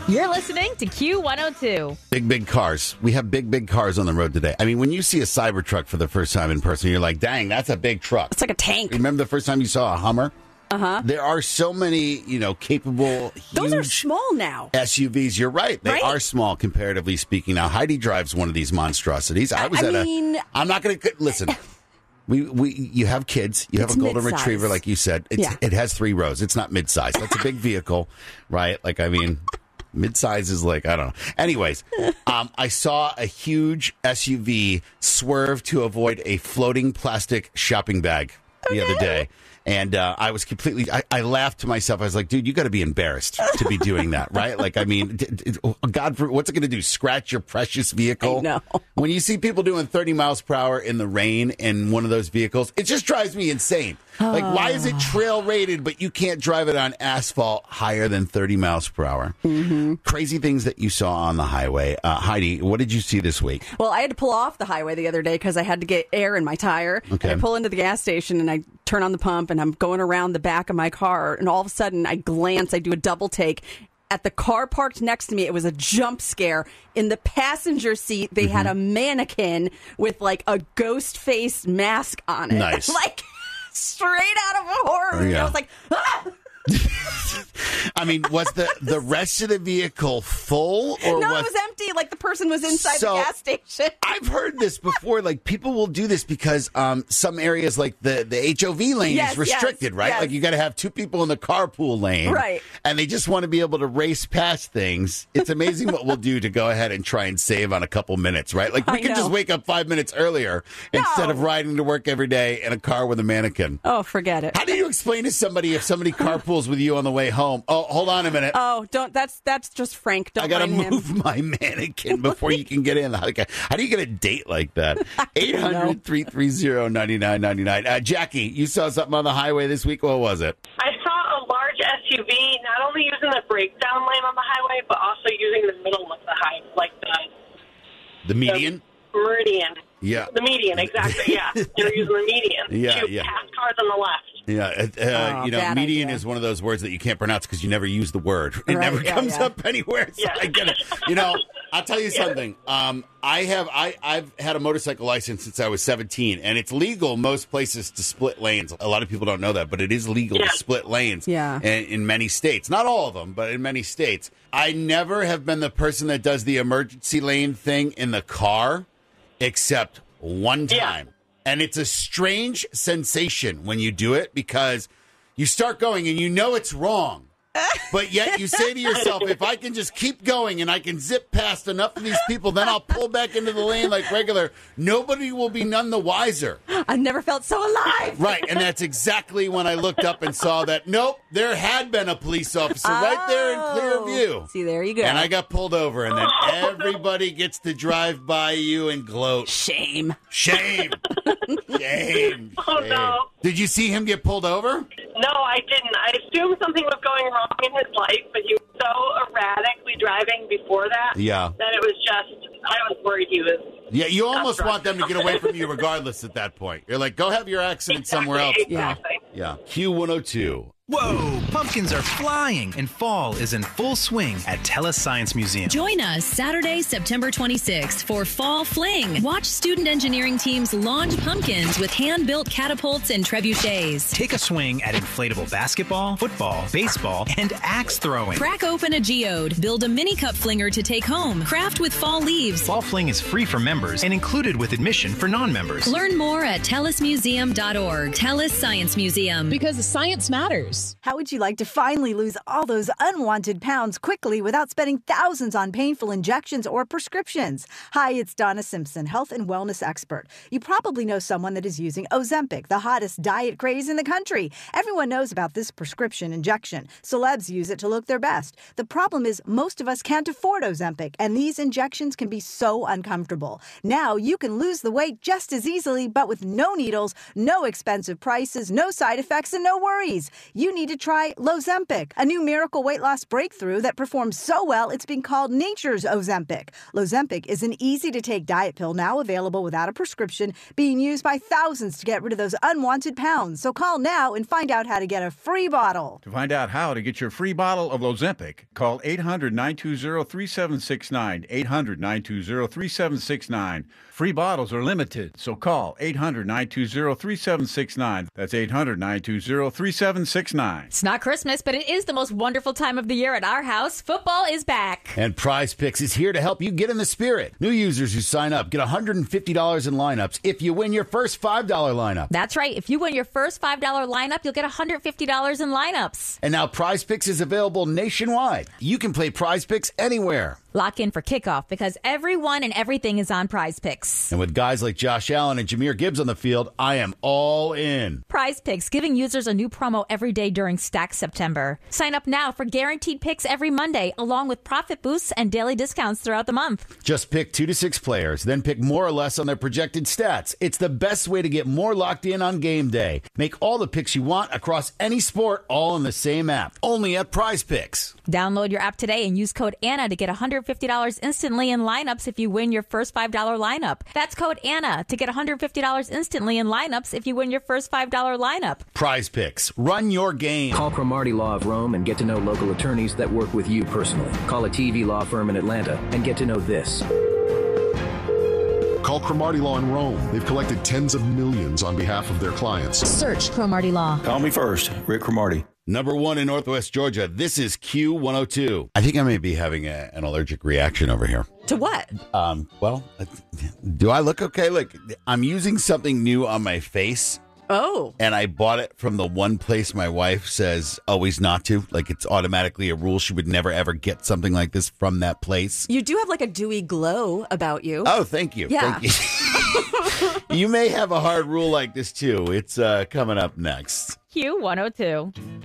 You're listening to Q102. Big cars. We have big cars on the road today. I mean, when you see a Cybertruck for the first time in person, you're like, dang, that's a big truck. It's like a tank. Remember the first time you saw a Hummer? Uh-huh. There are so many, capable, huge Those are small now. SUVs. You're right. They Right? are small, comparatively speaking. Now, Heidi drives one of these monstrosities. I'm not going to... Listen, you have kids. You have a golden mid-size. retriever, like you said. It has 3 rows. It's not mid-size. That's a big vehicle, right? Like, I mean... Mid-size is like, I don't know. Anyways, I saw a huge SUV swerve to avoid a floating plastic shopping bag the other day. And I was I laughed to myself. I was like, dude, you got to be embarrassed to be doing that, right? Like, I mean, God, what's it going to do? Scratch your precious vehicle? I know. When you see people doing 30 miles per hour in the rain in one of those vehicles, it just drives me insane. Like, why is it trail rated, but you can't drive it on asphalt higher than 30 miles per hour? Mm-hmm. Crazy things that you saw on the highway. Heidi, what did you see this week? Well, I had to pull off the highway the other day because I had to get air in my tire. Okay. And I pull into the gas station and I turn on the pump and I'm going around the back of my car. And all of a sudden I glance, I do a double take. At the car parked next to me, it was a jump scare. In the passenger seat, they had a mannequin with like a ghost face mask on it. Nice. Like straight out of a horror movie. Yeah. I was like, ah! I mean, was the rest of the vehicle full? Or No, it was empty. Like the person was inside the gas station. I've heard this before. Like, people will do this because some areas, like the HOV lane is restricted, right? Yes. Like, you got to have 2 people in the carpool lane. Right. And they just want to be able to race past things. It's amazing what we'll do to go ahead and try and save on a couple minutes, right? Like, we I could know. just wake up 5 minutes earlier instead of riding to work every day in a car with a mannequin. Oh, forget it. How do you explain to somebody if somebody carpools with you on the way home? Oh, hold on a minute. Oh, don't. That's just Frank. Don't I got to mind him. move my mannequin before you can get in. How do you get a date like that? 800-330-9999. Jackie, you saw something on the highway this week. What was it? I saw a large SUV not only using the breakdown lane on the highway, but also using the middle of the highway, like The median? the meridian. Yeah. The median, exactly, yeah. They're using the median Yeah, to yeah. pass cars on the left. Yeah, bad median idea. is one of those words that you can't pronounce because you never use the word. It Right, never yeah, comes yeah. up anywhere. So Yeah. I get it. I'll tell you something. I've had a motorcycle license since I was 17, and it's legal most places to split lanes. A lot of people don't know that, but it is legal to split lanes. Yeah. In many states, not all of them, but in many states. I never have been the person that does the emergency lane thing in the car, except one time. And it's a strange sensation when you do it because you start going and you know it's wrong. But yet you say to yourself, if I can just keep going and I can zip past enough of these people, then I'll pull back into the lane like regular. Nobody will be none the wiser. I've never felt so alive. Right. And that's exactly when I looked up and saw that, nope, there had been a police officer right there in clear view. See, there you go. And I got pulled over, and then everybody gets to drive by you and gloat. Shame. Shame. Shame. Oh, no. Did you see him get pulled over? No, I didn't. I assumed something was going wrong in his life, but he was so erratically driving before that Yeah. that it was just, I was worried he was. Yeah, you almost want them to get away from you regardless at that point. You're like, go have your accident somewhere else. Exactly. Yeah. Q102. Whoa! Pumpkins are flying, and fall is in full swing at TELUS Science Museum. Join us Saturday, September 26th for Fall Fling. Watch student engineering teams launch pumpkins with hand-built catapults and trebuchets. Take a swing at inflatable basketball, football, baseball, and axe throwing. Crack open a geode. Build a mini cup flinger to take home. Craft with fall leaves. Fall Fling is free for members and included with admission for non-members. Learn more at telusmuseum.org. TELUS Science Museum. Because science matters. How would you like to finally lose all those unwanted pounds quickly without spending thousands on painful injections or prescriptions? Hi, it's Donna Simpson, health and wellness expert. You probably know someone that is using Ozempic, the hottest diet craze in the country. Everyone knows about this prescription injection. Celebs use it to look their best. The problem is most of us can't afford Ozempic, and these injections can be so uncomfortable. Now you can lose the weight just as easily, but with no needles, no expensive prices, no side effects, and no worries. you need to try Lozempic, a new miracle weight loss breakthrough that performs so well it's been called nature's Ozempic. Lozempic is an easy-to-take diet pill now available without a prescription, being used by thousands to get rid of those unwanted pounds. So call now and find out how to get a free bottle. To find out how to get your free bottle of Lozempic, call 800-920-3769, 800-920-3769. Free bottles are limited, so call 800-920-3769. That's 800-920-3769. It's not Christmas, but it is the most wonderful time of the year at our house. Football is back. And Prize Picks is here to help you get in the spirit. New users who sign up get $150 in lineups if you win your first $5 lineup. That's right. If you win your first $5 lineup, you'll get $150 in lineups. And now Prize Picks is available nationwide. You can play Prize Picks anywhere. Lock in for kickoff because everyone and everything is on Prize Picks. And with guys like Josh Allen and Jahmyr Gibbs on the field, I am all in. Prize Picks, giving users a new promo every day during Stack September. Sign up now for guaranteed picks every Monday, along with profit boosts and daily discounts throughout the month. Just pick 2 to 6 players, then pick more or less on their projected stats. It's the best way to get more locked in on game day. Make all the picks you want across any sport, all in the same app. Only at Prize Picks. Download your app today and use code Anna to get $150 instantly in lineups if you win your first $5 lineup. That's code Anna to get $150 instantly in lineups if you win your first $5 lineup. Prize Picks. Run your game. Call Cromartie Law of Rome and get to know local attorneys that work with you personally. Call a TV law firm in Atlanta and get to know this. Call Cromartie Law in Rome. They've collected tens of millions on behalf of their clients. Search Cromartie Law. Call me first, Rick Cromartie. Number 1 in Northwest Georgia. This is Q102. I think I may be having an allergic reaction over here. To what? Well, do I look okay? Look, I'm using something new on my face. Oh. And I bought it from the one place my wife says always not to. Like, it's automatically a rule. She would never, ever get something like this from that place. You do have like a dewy glow about you. Oh, thank you. Yeah. Thank you. You may have a hard rule like this, too. It's coming up next. Q102.